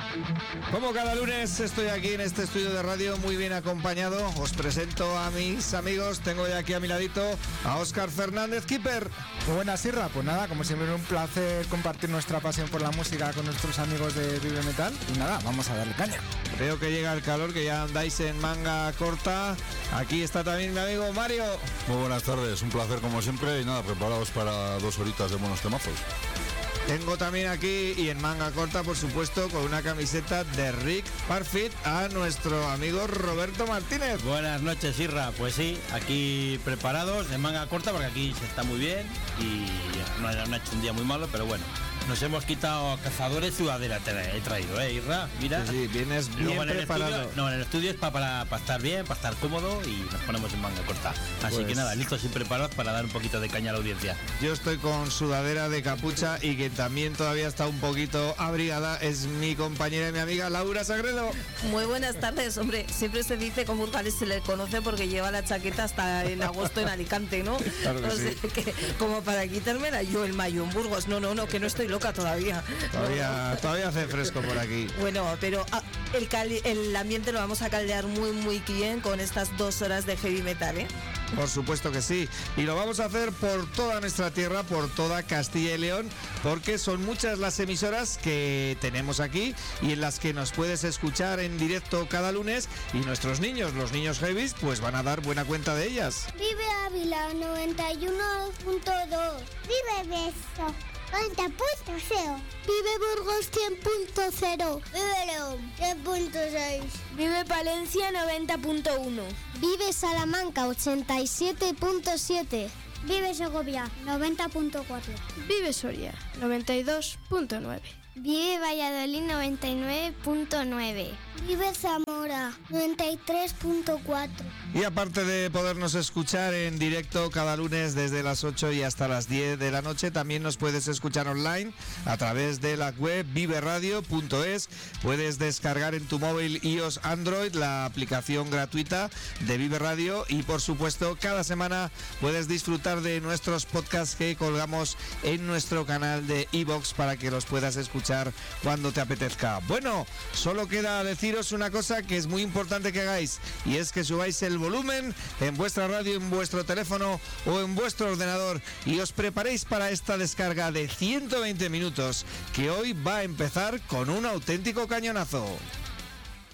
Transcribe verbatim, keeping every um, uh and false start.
Como cada lunes estoy aquí en este estudio de radio muy bien acompañado. Os presento a mis amigos. Tengo ya aquí a mi ladito a Óscar Fernández, Keeper. Muy buenas, Sirra. Pues nada, como siempre, un placer compartir nuestra pasión por la música con nuestros amigos de Vive Metal. Y nada, vamos a darle caña. Veo que llega el calor, que ya andáis en manga corta. Aquí está también mi amigo Mario. Muy buenas tardes, un placer como siempre. Y nada, preparados para dos horitas de buenos temazos. Tengo también aquí, y en manga corta, por supuesto, con una camiseta de Rick Parfit, a nuestro amigo Roberto Martínez. Buenas noches, Irra. Pues sí, aquí preparados, en manga corta, porque aquí se está muy bien y no, no ha hecho un día muy malo, pero bueno. Nos hemos quitado cazadores, sudadera te he traído, ¿eh, Irra? Mira. Sí, sí, vienes bien en preparado. Estudio, no, en el estudio es para, para, para estar bien, para estar cómodo y nos ponemos en manga corta. Así Pues... que nada, listos y preparados para dar un poquito de caña a la audiencia. Yo estoy con sudadera de capucha y que también todavía está un poquito abrigada. Es mi compañera y mi amiga Laura Sagredo. Muy buenas tardes, hombre. Siempre se dice con Burgales se le conoce porque lleva la chaqueta hasta en agosto en Alicante, ¿no? Claro que o sea, sí. que como para quitármela yo en mayo en Burgos. No, no, no, que no estoy loca todavía. Todavía, no. todavía hace fresco por aquí. Bueno, pero ah, el, cali el ambiente lo vamos a caldear muy, muy bien con estas dos horas de heavy metal, ¿eh? Por supuesto que sí. Y lo vamos a hacer por toda nuestra tierra, por toda Castilla y León, porque son muchas las emisoras que tenemos aquí y en las que nos puedes escuchar en directo cada lunes. Y nuestros niños, los niños heavies, pues van a dar buena cuenta de ellas. Vive Ávila noventa y uno punto dos. Vive Beso noventa punto cero. Vive Burgos cien punto cero. Vive León cien punto seis. Vive Palencia noventa punto uno. Vive Salamanca ochenta y siete punto siete. Vive Segovia noventa punto cuatro. Vive Soria noventa y dos punto nueve. Vive Valladolid noventa y nueve punto nueve. Vive Zamora noventa y tres punto cuatro. Y aparte de podernos escuchar en directo cada lunes desde las ocho y hasta las diez de la noche, también nos puedes escuchar online a través de la web vive radio punto es. Puedes descargar en tu móvil iOS Android la aplicación gratuita de Vive Radio y por supuesto cada semana puedes disfrutar de nuestros podcasts que colgamos en nuestro canal de iVoox para que los puedas escuchar cuando te apetezca. Bueno, solo queda deciros una cosa que es muy importante que hagáis y es que subáis el volumen en vuestra radio, en vuestro teléfono o en vuestro ordenador y os preparéis para esta descarga de ciento veinte minutos que hoy va a empezar con un auténtico cañonazo.